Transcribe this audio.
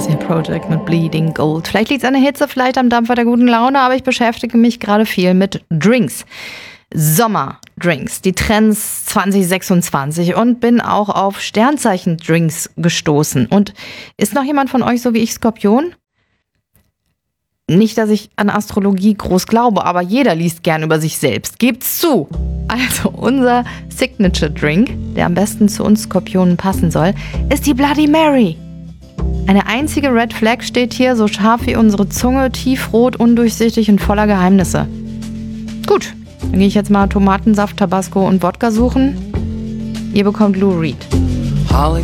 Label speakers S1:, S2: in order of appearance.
S1: Lunacia Project mit Bleeding Gold. Vielleicht liegt es an der Hitze, vielleicht am Dampfer der guten Laune, aber ich beschäftige mich gerade viel mit Drinks. Sommerdrinks, die Trends 2026 und bin auch auf Sternzeichen-Drinks gestoßen. Und ist noch jemand von euch so wie ich Skorpion? Nicht, dass ich an Astrologie groß glaube, aber jeder liest gern über sich selbst. Gebt's zu! Also unser Signature-Drink, der am besten zu uns Skorpionen passen soll, ist die Bloody Mary. Eine einzige Red Flag steht hier, so scharf wie unsere Zunge, tiefrot, undurchsichtig und voller Geheimnisse. Gut, dann gehe ich jetzt mal Tomatensaft, Tabasco und Wodka suchen. Ihr bekommt Lou Reed.